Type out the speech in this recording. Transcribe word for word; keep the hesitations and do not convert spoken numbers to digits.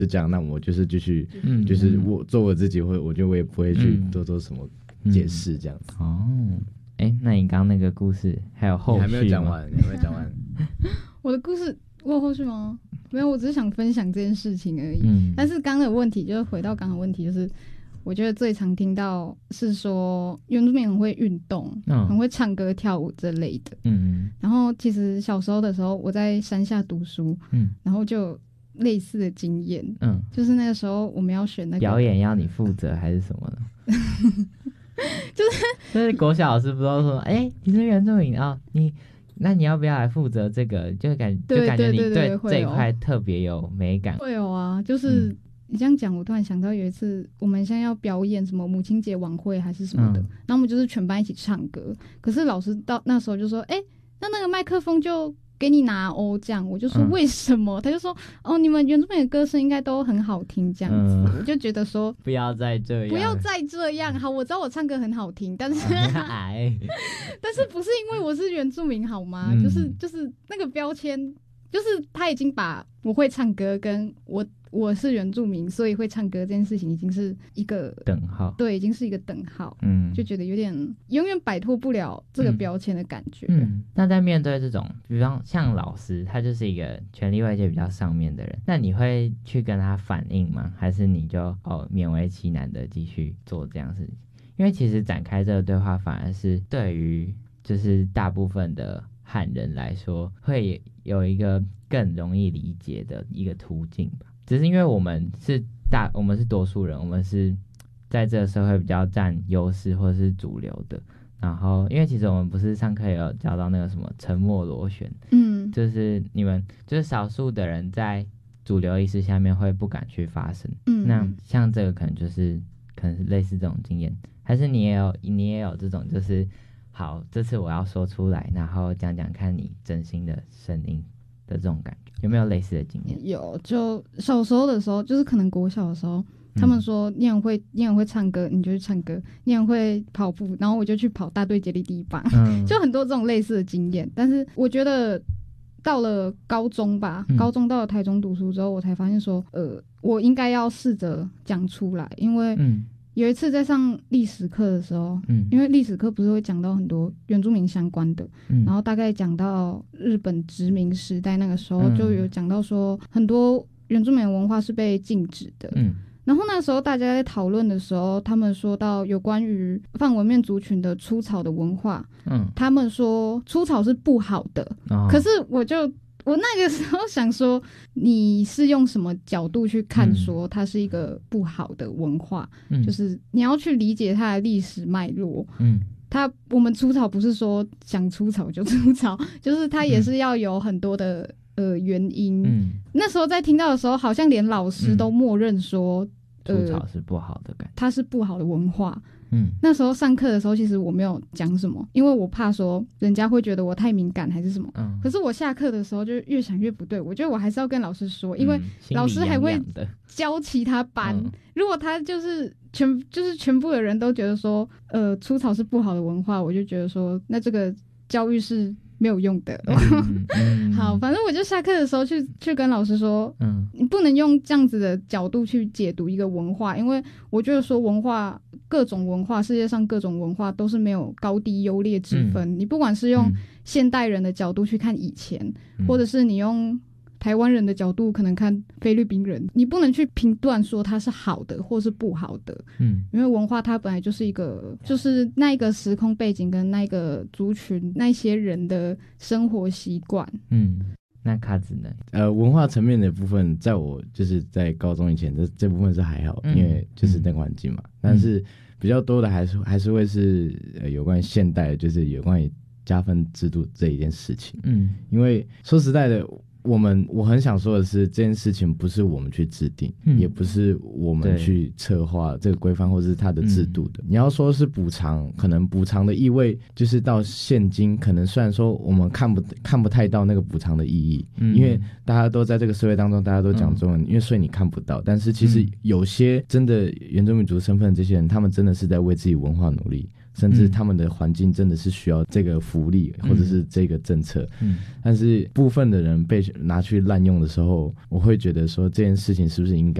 是这样，那我就是继续、嗯、就是我做我自己，会我觉得我也不会去多做什么解释这样子、 嗯、哦。哎，那你刚刚那个故事还有后续吗？ 你还没有讲完，你还没有讲完。 我的故事我有后续吗？没有，我只是想分享这件事情而已。嗯，但是刚刚的问题就是回到刚刚的问题，就是我觉得最常听到是说原住民很会运动、嗯，很会唱歌跳舞之类的。嗯，然后其实小时候的时候我在山下读书，嗯，然后就有类似的经验。嗯，就是那个时候我们要选那个表演要你负责还是什么的？就是就是国小老师不都说，哎、欸，你是原住民啊、哦，你那你要不要来负责这个？就感就感觉你对这一块特别有美感。 会有啊，就是你这样讲，我突然想到有一次我们现在要表演什么母亲节晚会还是什么的，嗯、然后我们就是全班一起唱歌，可是老师到那时候就说，哎、欸，那那个麦克风就给你拿哦，这样我就说为什么？嗯、他就说哦，你们原住民的歌声应该都很好听，这样子，嗯、我就觉得说不要再这样， 不要再这样。好，我知道我唱歌很好听，但是但是不是因为我是原住民好吗？嗯、就是就是那个标签，就是他已经把我会唱歌跟我。我是原住民，所以会唱歌这件事情已经是一个等号， 对，已经是一个等号，嗯，就觉得有点永远摆脱不了这个标签的感觉。 嗯，嗯那在面对这种，比方像老师，他就是一个权力位阶比较上面的人，那你会去跟他反映吗？还是你就哦勉为其难的继续做这样的事情？因为其实展开这个对话，反而是对于就是大部分的汉人来说，会有一个更容易理解的一个途径吧。只是因为我们是大，我们是多数人，我们是在这个社会比较占优势或者是主流的。然后，因为其实我们不是上课也有教到那个什么沉默螺旋，嗯，就是你们就是少数的人在主流意识下面会不敢去发声。嗯，那像这个可能就是可能是类似这种经验，还是你也有你也有这种就是好，这次我要说出来，然后讲讲看你真心的声音的这种感觉。有没有类似的经验？ 有，就小时候的时候，就是可能国小的时候，他们说你很会，你很会唱歌，你就去唱歌；你很会跑步，然后我就去跑大队接力第一棒，嗯、就很多这种类似的经验。但是我觉得到了高中吧，嗯、高中到了台中读书之后，我才发现说，呃，我应该要试着讲出来，因为。嗯有一次在上历史课的时候，嗯，因为历史课不是会讲到很多原住民相关的，嗯，然后大概讲到日本殖民时代那个时候，就有讲到说很多原住民文化是被禁止的，嗯，然后那时候大家在讨论的时候，他们说到有关于泛文面族群的出草的文化，嗯，他们说出草是不好的，哦，可是我就。我那个时候想说，你是用什么角度去看说它是一个不好的文化？嗯，就是你要去理解它的历史脉络。嗯，它我们出草不是说想出草就出草，就是它也是要有很多的、嗯、呃原因。嗯，那时候在听到的时候，好像连老师都默认说， 嗯呃、出草是不好的感觉， 它是不好的文化。嗯，那时候上课的时候，其实我没有讲什么，因为我怕说人家会觉得我太敏感还是什么。嗯，可是我下课的时候就越想越不对，我觉得我还是要跟老师说，因为老师还会教其他班。嗯、如果他就是全就是全部的人都觉得说，呃，出草是不好的文化，我就觉得说，那这个教育是没有用的。嗯嗯、好，反正我就下课的时候去去跟老师说，嗯，你不能用这样子的角度去解读一个文化，因为我觉得说文化。各种文化，世界上各种文化都是没有高低优劣之分。嗯、你不管是用现代人的角度去看以前，嗯、或者是你用台湾人的角度可能看菲律宾人，你不能去评断说它是好的或是不好的。嗯，因为文化它本来就是一个，就是那一个时空背景跟那一个族群那些人的生活习惯。 嗯。那卡子呢？ 呃，文化层面的部分，在我就是在高中以前，这这部分是还好，嗯、因为就是那个环境嘛。嗯、但是比较多的还是还是会是、呃、有关于现代，就是有关于加分制度这一件事情。嗯，因为说实在的。我们我很想说的是，这件事情不是我们去制定，嗯、也不是我们去策划这个规范或是它的制度的。嗯、你要说是补偿，可能补偿的意味就是到现今，可能虽然说我们看不看不太到那个补偿的意义，嗯、因为大家都在这个社会当中，大家都讲中文，嗯、因为所以你看不到。但是其实有些真的原住民族身份的这些人，他们真的是在为自己文化努力。 甚至他们的环境真的是需要这个福利、嗯、或者是这个政策、嗯、但是部分的人被拿去滥用的时候，我会觉得说这件事情是不是应该